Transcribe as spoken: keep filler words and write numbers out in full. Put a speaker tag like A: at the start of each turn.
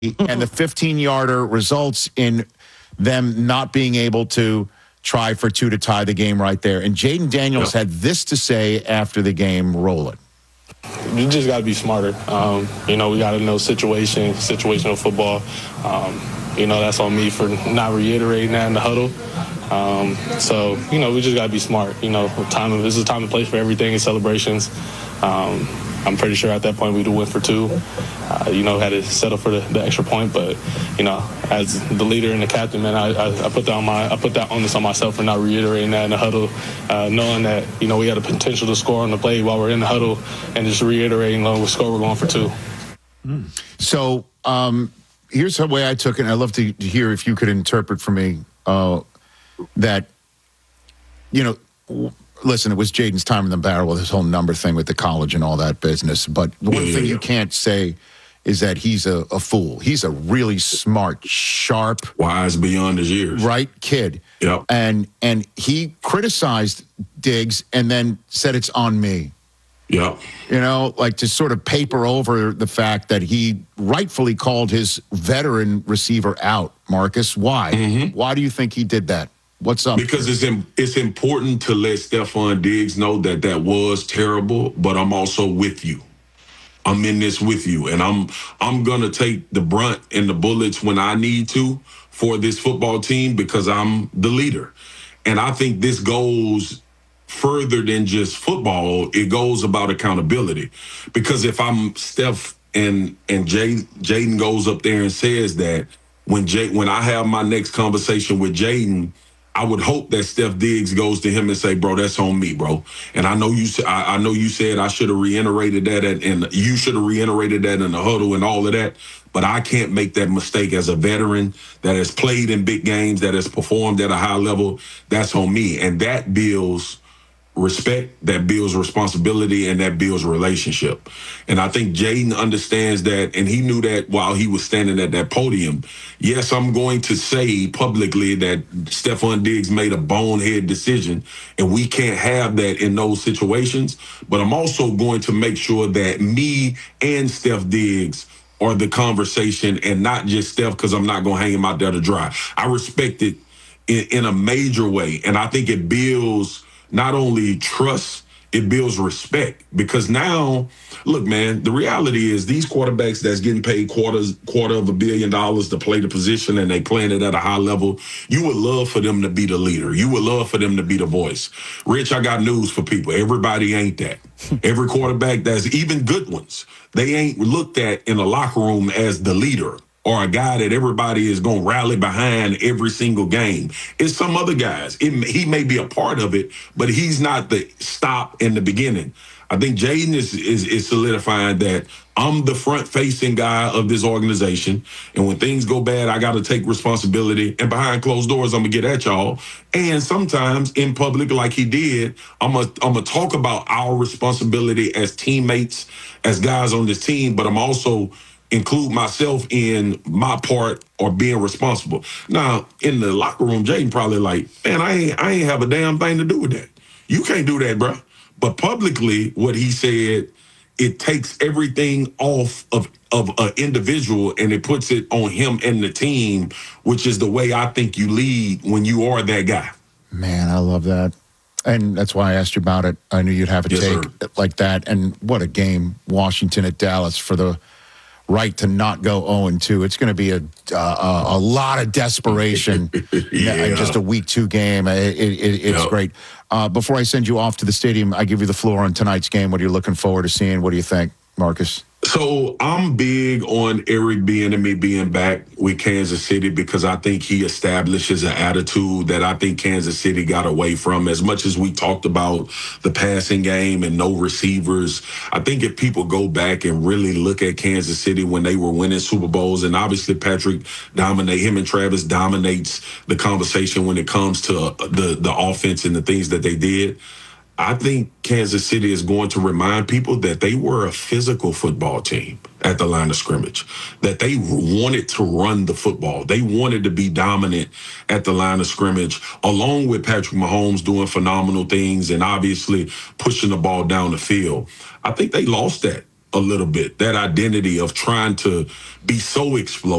A: and the fifteen-yarder results in them not being able to try for two to tie the game right there. And Jayden Daniels
B: yep.
A: had this to say after the game. Roll it.
C: You just got to be smarter. Um, you know, we got to know situation, situational football. Um, you know, that's on me for not reiterating that in the huddle. Um, so, you know, we just got to be smart. You know, time of, this is a time and place for everything and celebrations. Um, I'm pretty sure at that point we'd have went for two. Uh, you know, had to settle for the, the extra point. But, you know, as the leader and the captain, man, I, I, I put that on my I put that onus on myself for not reiterating that in the huddle, uh, knowing that, you know, we had a potential to score on the play while we're in the huddle, and just reiterating, low score, we're going for two.
A: Mm. So um, here's the way I took it. And I'd love to hear if you could interpret for me uh, that, you know, w- listen, it was Jayden's time in the barrel with his whole number thing with the college and all that business. But the one
B: yeah,
A: thing
B: yeah.
A: you can't say is that he's a, a fool. He's a really smart, sharp,
B: wise beyond his years,
A: right kid.
B: Yep.
A: And and he criticized Diggs and then said it's on me.
B: Yep.
A: You know, like to sort of paper over the fact that he rightfully called his veteran receiver out. Marcus, why?
B: Mm-hmm.
A: Why do you think he did that? What's up?
B: Because it's in, it's important to let Stefon Diggs know that that was terrible, but I'm also with you. I'm in this with you, and I'm I'm gonna take the brunt and the bullets when I need to for this football team because I'm the leader. And I think this goes further than just football. It goes about accountability. Because if I'm Steph and and Jay, Jayden goes up there and says that, when Jay when I have my next conversation with Jayden, I would hope that Steph Diggs goes to him and say, bro, that's on me, bro. And I know you I, I know you said I should have reiterated that and, and you should have reiterated that in the huddle and all of that. But I can't make that mistake as a veteran that has played in big games, that has performed at a high level. That's on me. And that builds respect, that builds responsibility, and that builds relationship. And I think Jayden understands that, and he knew that while he was standing at that podium. Yes, I'm going to say publicly that Stefon Diggs made a bonehead decision, and we can't have that in those situations. But I'm also going to make sure that me and Steph Diggs are the conversation and not just Steph, because I'm not going to hang him out there to dry. I respect it in, in a major way, and I think it builds not only trust, it builds respect. Because now, look, man, the reality is these quarterbacks that's getting paid quarters, quarter of a billion dollars to play the position and they playing it at a high level, you would love for them to be the leader. You would love for them to be the voice. Rich, I got news for people. Everybody ain't that. Every quarterback, that's even good ones, they ain't looked at in the locker room as the leader or a guy that everybody is going to rally behind every single game. It's some other guys. It, he may be a part of it, but he's not the stop in the beginning. I think Jayden is, is, is solidifying that I'm the front-facing guy of this organization, and when things go bad, I got to take responsibility, and behind closed doors, I'm going to get at y'all. And sometimes in public, like he did, I'm going I'm to talk about our responsibility as teammates, as guys on this team, but I'm also include myself in my part or being responsible. Now, in the locker room, Jayden probably like, man, I ain't, I ain't have a damn thing to do with that. You can't do that, bro. But publicly, what he said, it takes everything off of, of an individual and it puts it on him and the team, which is the way I think you lead when you are that guy.
A: Man, I love that. And that's why I asked you about it. I knew you'd have a
B: yes,
A: take
B: sir.
A: like that. And what a game, Washington at Dallas, for the right to not go oh and two. It's going to be a uh, a lot of desperation
B: yeah.
A: in just a week two game. It, it, it's
B: yep.
A: great. Uh, before I send you off to the stadium, I give you the floor on tonight's game. What are you looking forward to seeing? What do you think, Marcus?
B: So I'm big on Eric Bieniemy being back with Kansas City because I think he establishes an attitude that I think Kansas City got away from. As much as we talked about the passing game and no receivers, I think if people go back and really look at Kansas City when they were winning Super Bowls, and obviously Patrick dominate him and Travis dominates the conversation when it comes to the the offense and the things that they did. I think Kansas City is going to remind people that they were a physical football team at the line of scrimmage, that they wanted to run the football. They wanted to be dominant at the line of scrimmage, along with Patrick Mahomes doing phenomenal things and obviously pushing the ball down the field. I think they lost that a little bit, that identity of trying to be so explosive.